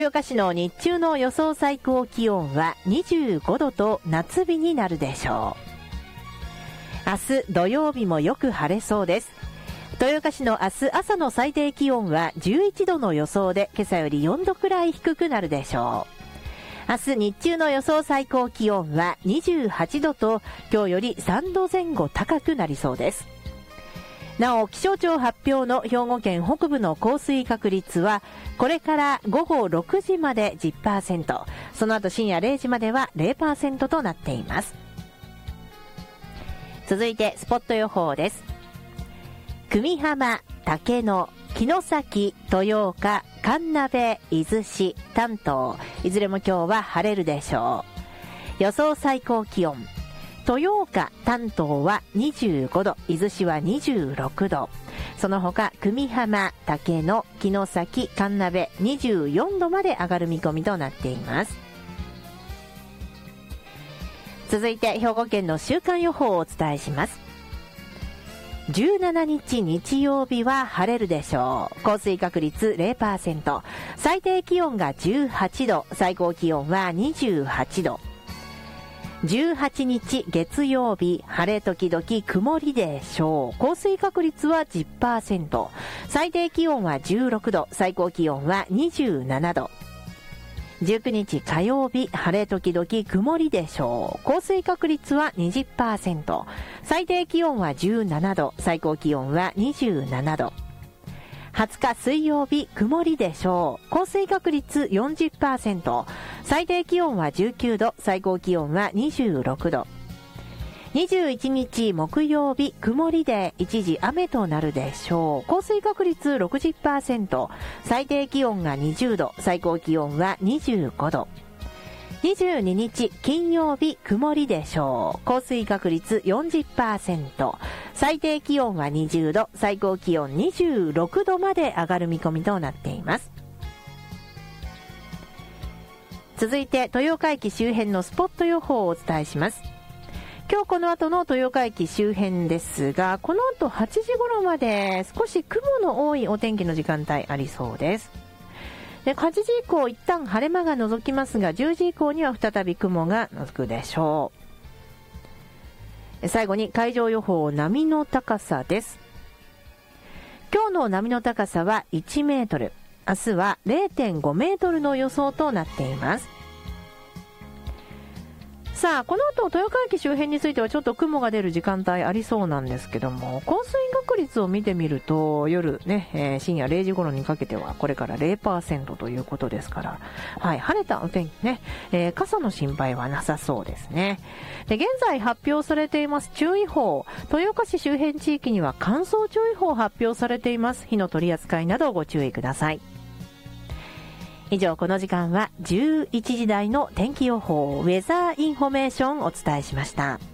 豊岡市の日中の予想最高気温は25度と夏日になるでしょう。明日土曜日もよく晴れそうです。豊岡市の明日朝の最低気温は11度の予想で、今朝より4度くらい低くなるでしょう。明日日中の予想最高気温は28度と、今日より3度前後高くなりそうです。なお、気象庁発表の兵庫県北部の降水確率は、これから午後6時まで 10%、その後深夜0時までは 0% となっています。続いてスポット予報です。久美浜、竹野、城崎、豊岡、神鍋、伊豆市、丹東、いずれも今日は晴れるでしょう。予想最高気温、豊岡、丹東は25度、伊豆市は26度、その他久美浜、竹野、城崎、神鍋24度まで上がる見込みとなっています。続いて兵庫県の週間予報をお伝えします。17日日曜日は晴れるでしょう。降水確率 0%、 最低気温が18度、最高気温は28度。18日月曜日、晴れ時々曇りでしょう。降水確率は 10%、 最低気温は16度、最高気温は27度。19日火曜日、晴れ時々曇りでしょう。降水確率は 20%、 最低気温は17度、最高気温は27度。20日水曜日、曇りでしょう。降水確率 40%、 最低気温は19度、最高気温は26度。21日木曜日、曇りで一時雨となるでしょう。降水確率 60%、 最低気温が20度、最高気温は25度。22日金曜日、曇りでしょう。降水確率 40%、 最低気温は20度、最高気温26度まで上がる見込みとなっています。続いて豊岡駅周辺のスポット予報をお伝えします。今日この後の豊岡駅周辺ですが、この後8時頃まで少し雲の多いお天気の時間帯ありそうです。で、8時以降一旦晴れ間が覗きますが、10時以降には再び雲が覗くでしょう。最後に海上予報、波の高さです。今日の波の高さは1メートル、明日は 0.5 メートルの予想となっています。さあ、この後豊岡駅周辺についてはちょっと雲が出る時間帯ありそうなんですけども、降水確率を見てみると夜ね、深夜0時頃にかけてはこれから 0% ということですから、はい、晴れたお天気ね、傘の心配はなさそうですね。で、現在発表されています注意報、豊岡市周辺地域には乾燥注意報発表されています。火の取り扱いなどご注意ください。以上、この時間は11時台の天気予報ウェザーインフォメーションをお伝えしました。